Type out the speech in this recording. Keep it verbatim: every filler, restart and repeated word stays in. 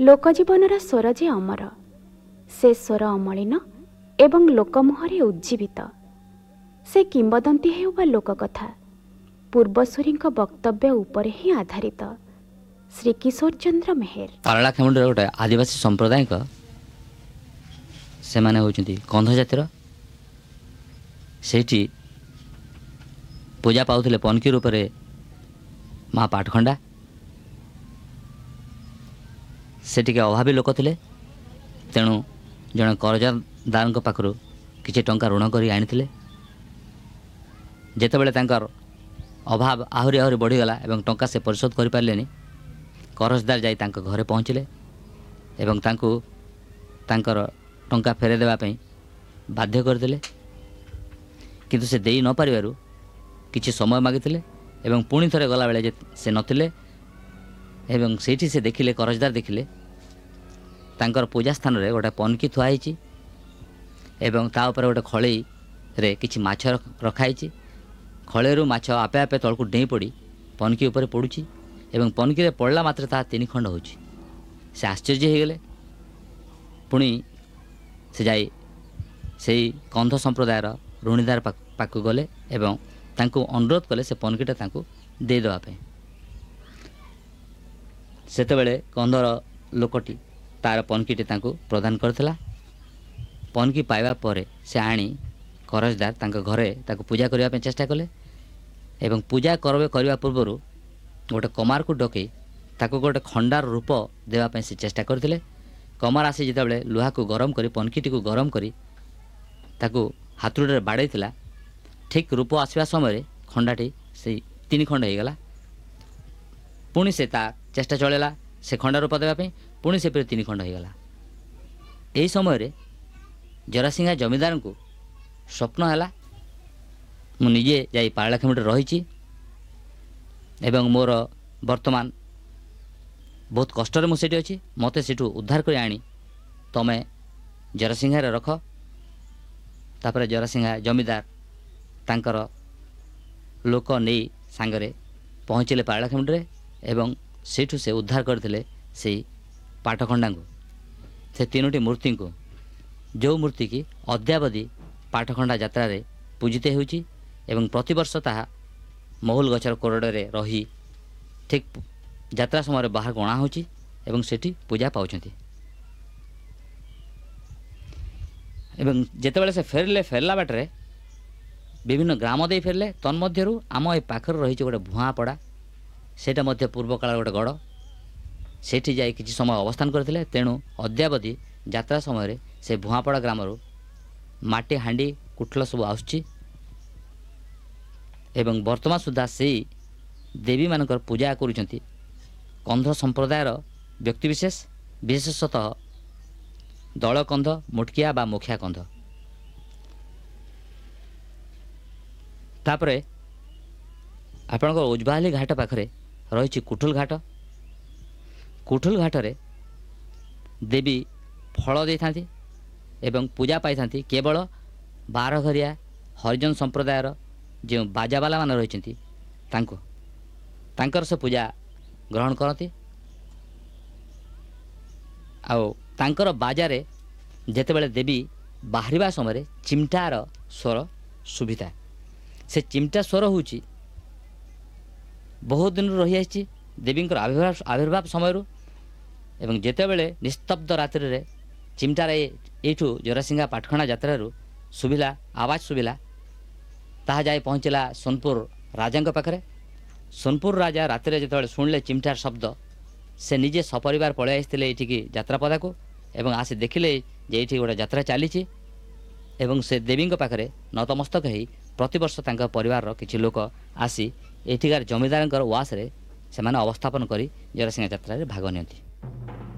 ଲୋକଜୀବନର ସ୍ୱର ଯେ ଅମର, ସେ ସ୍ୱର ଅମଳିନ ଏବଂ ଲୋକମୁହଁରେ ଉଜ୍ଜୀବିତ। ସେ କିମ୍ବଦନ୍ତୀ ହେଉ ବା ଲୋକକଥା, ପୂର୍ବସୂରୀଙ୍କ ବକ୍ତବ୍ୟ ଉପରେ ହିଁ ଆଧାରିତ। ଶ୍ରୀ କିଶୋର ଚନ୍ଦ୍ର ମେହେର। ପାରଳାଖେମୁଣ୍ଡିର ଗୋଟେ ଆଦିବାସୀ ସମ୍ପ୍ରଦାୟଙ୍କ, ସେମାନେ ହେଉଛନ୍ତି କନ୍ଧ ଜାତିର। ସେଇଠି ପୂଜା ପାଉଥିଲେ ପନକି ରୂପରେ ମା ପାଟଖଣ୍ଡା। ସେ ଟିକେ ଅଭାବୀ ଲୋକ ଥିଲେ, ତେଣୁ ଜଣେ କରଜଦାରଙ୍କ ପାଖରୁ କିଛି ଟଙ୍କା ଋଣ କରି ଆଣିଥିଲେ। ଯେତେବେଳେ ତାଙ୍କର ଅଭାବ ଆହୁରି ଆହୁରି ବଢ଼ିଗଲା ଏବଂ ଟଙ୍କା ସେ ପରିଶୋଧ କରିପାରିଲେନି, କରଜଦାର ଯାଇ ତାଙ୍କ ଘରେ ପହଞ୍ଚିଲେ ଏବଂ ତାଙ୍କୁ ତାଙ୍କର ଟଙ୍କା ଫେରାଇ ଦେବା ପାଇଁ ବାଧ୍ୟ କରିଥିଲେ। କିନ୍ତୁ ସେ ଦେଇ ନ ପାରିବାରୁ କିଛି ସମୟ ମାଗିଥିଲେ ଏବଂ ପୁଣି ଥରେ ଗଲାବେଳେ ଯେ ସେ ନଥିଲେ ଏବଂ ସେଇଠି ସେ ଦେଖିଲେ, କରଜଦାର ଦେଖିଲେ ତାଙ୍କର ପୂଜା ସ୍ଥାନରେ ଗୋଟେ ପନକି ଥୁଆ ହେଇଛି ଏବଂ ତା ଉପରେ ଗୋଟେ ଖଳେଇରେ କିଛି ମାଛ ରଖାହେଇଛି। ଖଳେଇରୁ ମାଛ ଆପେ ଆପେ ତଳକୁ ଡେଇଁ ପଡ଼ି ପନକି ଉପରେ ପଡ଼ୁଛି ଏବଂ ପନକିରେ ପଡ଼ିଲା ମାତ୍ରେ ତାହା ତିନି ଖଣ୍ଡ ହେଉଛି। ସେ ଆଶ୍ଚର୍ଯ୍ୟ ହୋଇଗଲେ। ପୁଣି ସେ ଯାଇ ସେଇ କନ୍ଧ ସମ୍ପ୍ରଦାୟର ଋଣୀଦାର ପାଖକୁ ଗଲେ ଏବଂ ତାଙ୍କୁ ଅନୁରୋଧ କଲେ ସେ ପନକିଟା ତାଙ୍କୁ ଦେଇଦେବା ପାଇଁ। ସେତେବେଳେ କନ୍ଧର ଲୋକଟି ତାର ପନକିଟି ତାଙ୍କୁ ପ୍ରଦାନ କରିଥିଲା। ପନକି ପାଇବା ପରେ ସେ ଆଣି କରଜଦାର ତାଙ୍କ ଘରେ ତାକୁ ପୂଜା କରିବା ପାଇଁ ଚେଷ୍ଟା କଲେ ଏବଂ ପୂଜା କରିବା ପୂର୍ବରୁ ଗୋଟେ କମାରକୁ ଡକେଇ ତାକୁ ଗୋଟେ ଖଣ୍ଡାର ରୂପ ଦେବା ପାଇଁ ସେ ଚେଷ୍ଟା କରିଥିଲେ। କମାର ଆସି ଯେତେବେଳେ ଲୁହାକୁ ଗରମ କରି ପନକିଟିକୁ ଗରମ କରି ତାକୁ ହାତୁଡ଼ିରେ ବାଡ଼େଇଥିଲା, ଠିକ୍ ରୂପ ଆସିବା ସମୟରେ ଖଣ୍ଡାଟି ସେଇ ତିନି ଖଣ୍ଡ ହୋଇଗଲା। ପୁଣି ସେ ତା ଚେଷ୍ଟା ଚଳାଇଲା ସେ ଖଣ୍ଡା ରୂପ ଦେବା ପାଇଁ, ପୁଣି ସେ ତିନି ଖଣ୍ଡ ହୋଇଗଲା। ଏହି ସମୟରେ ଜରାସିଂହା ଜମିଦାରଙ୍କୁ ସ୍ୱପ୍ନ ହେଲା, ମୁଁ ନିଜେ ଯାଇ ପାରଳାଖେମୁଣ୍ଡିରେ ରହିଛି ଏବଂ ମୋର ବର୍ତ୍ତମାନ ବହୁତ କଷ୍ଟରେ ମୁଁ ସେଠି ଅଛି, ମୋତେ ସେଠୁ ଉଦ୍ଧାର କରି ଆଣି ତମେ ଜରାସିଂହାରେ ରଖ। ତାପରେ ଜରାସିଂହା ଜମିଦାର ତାଙ୍କର ଲୋକ ନେଇ ସାଙ୍ଗରେ ପହଞ୍ଚିଲେ ପାରଳାଖେମୁଣ୍ଡିରେ ଏବଂ ସେଇଠୁ ସେ ଉଦ୍ଧାର କରିଥିଲେ ସେଇ ପାଟଖଣ୍ଡାଙ୍କୁ, ସେ ତିନୋଟି ମୂର୍ତ୍ତିଙ୍କୁ, ଯେଉଁ ମୂର୍ତ୍ତି କି ଅଦ୍ୟାବଧି ପାଟଖଣ୍ଡା ଯାତ୍ରାରେ ପୂଜିତ ହେଉଛି ଏବଂ ପ୍ରତିବର୍ଷ ତାହା ମହୁଲ ଗଛର କୋରଡ଼ରେ ରହି ଠିକ୍ ଯାତ୍ରା ସମୟରେ ବାହାରକୁ ଅଣା ହେଉଛି ଏବଂ ସେଠି ପୂଜା ପାଉଛନ୍ତି। ଏବଂ ଯେତେବେଳେ ସେ ଫେରିଲେ, ଫେରିଲା ବାଟରେ ବିଭିନ୍ନ ଗ୍ରାମ ଦେଇ ଫେରିଲେ। ତନ୍ମଧ୍ୟରୁ ଆମ ଏ ପାଖରେ ରହିଛି ଗୋଟେ ଭୁଆଁପଡ଼ା, ସେଇଟା ମଧ୍ୟ ପୂର୍ବକାଳର ଗୋଟେ ଗଡ଼। ସେଇଠି ଯାଇ କିଛି ସମୟ ଅବସ୍ଥାନ କରିଥିଲେ। ତେଣୁ ଅଦ୍ୟାବଧି ଯାତ୍ରା ସମୟରେ ସେ ଭୁଆଁପଡ଼ା ଗ୍ରାମରୁ ମାଟି ହାଣ୍ଡି କୁଠଲ ସବୁ ଆସୁଛି ଏବଂ ବର୍ତ୍ତମାନ ସୁଦ୍ଧା ସେଇ ଦେବୀମାନଙ୍କର ପୂଜା କରୁଛନ୍ତି କନ୍ଧ ସମ୍ପ୍ରଦାୟର ବ୍ୟକ୍ତିବିଶେଷ, ବିଶେଷତଃ ଦଳକନ୍ଧ, ମୁଟକିଆ ବା ମୁଖିଆ କନ୍ଧ। ତାପରେ ଆପଣଙ୍କର ଉଜବାହାଲି ଘାଟ ପାଖରେ ରହିଛି କୁଠୁଲ ଘାଟ। କୁଠୁଲ ଘାଟରେ ଦେବୀ ଫଳ ଦେଇଥାନ୍ତି ଏବଂ ପୂଜା ପାଇଥାନ୍ତି କେବଳ ବାରଘରିଆ ହରିଜନ ସମ୍ପ୍ରଦାୟର ଯେଉଁ ବାଜାବାଲାମାନେ ରହିଛନ୍ତି ତାଙ୍କୁ, ତାଙ୍କର ସେ ପୂଜା ଗ୍ରହଣ କରନ୍ତି। ଆଉ ତାଙ୍କର ବାଜାରେ ଯେତେବେଳେ ଦେବୀ ବାହାରିବା ସମୟରେ ଚିମ୍ଟାର ସ୍ୱର ଶୁଭିଥାଏ। ସେ ଚିମ୍ଟା ସ୍ୱର ହେଉଛି ବହୁତ ଦିନରୁ ରହିଆସିଛି ଦେବୀଙ୍କର ଆବିର୍ଭାବ ଆବିର୍ଭାବ ସମୟରୁ ଏବଂ ଯେତେବେଳେ ନିସ୍ତବ୍ଧ ରାତ୍ରିରେ ଚିମ୍ଟାର ଏଇଠୁ ଜରାସିଂହା ପାଟଖଣ୍ଡା ଯାତ୍ରାରୁ ଶୁଭିଲା, ଆବାଜ ଶୁଭିଲା, ତାହା ଯାଇ ପହଞ୍ଚିଲା ସୋନପୁର ରାଜାଙ୍କ ପାଖରେ। ସୋନପୁର ରାଜା ରାତିରେ ଯେତେବେଳେ ଶୁଣିଲେ ଚିମ୍ଟାର ଶବ୍ଦ, ସେ ନିଜେ ସପରିବାର ପଳାଇ ଆସିଥିଲେ ଏଇଠିକି ଯାତ୍ରାପଦାକୁ ଏବଂ ଆସି ଦେଖିଲେ ଯେ ଏଇଠି ଗୋଟେ ଯାତ୍ରା ଚାଲିଛି ଏବଂ ସେ ଦେବୀଙ୍କ ପାଖରେ ନତମସ୍ତକ ହୋଇ ପ୍ରତିବର୍ଷ ତାଙ୍କ ପରିବାରର କିଛି ଲୋକ ଆସି ଏଠିକାର ଜମିଦାରଙ୍କର ଉଆସରେ ସେମାନେ ଅବସ୍ଥାପନ କରି ଜରାସିଂହା ଯାତ୍ରାରେ ଭାଗ ନିଅନ୍ତି।